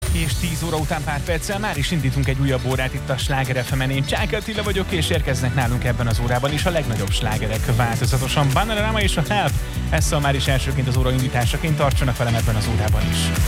És 10 óra után pár perccel már is indítunk egy újabb órát itt a Sláger FM-en. Én Csáky Attila vagyok, és érkeznek nálunk ebben az órában is a legnagyobb slágerek változatosan. Bananarama és a Help. Ez szól már is elsőként az óra indításaként, tartsanak velem ebben az órában is.